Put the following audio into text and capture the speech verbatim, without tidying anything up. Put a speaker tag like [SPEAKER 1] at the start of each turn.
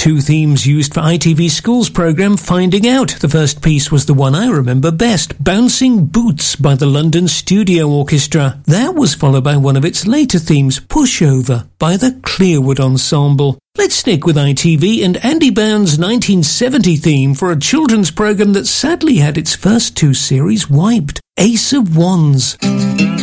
[SPEAKER 1] two themes used for I T V School's programme Finding Out. The first piece was the one I remember best, Bouncing Boots by the London Studio Orchestra. That was followed by one of its later themes, Pushover by the Clearwood Ensemble. Let's stick with I T V and Andy Bound's nineteen seventy theme for a children's programme that sadly had its first two series wiped, Ace of Wands.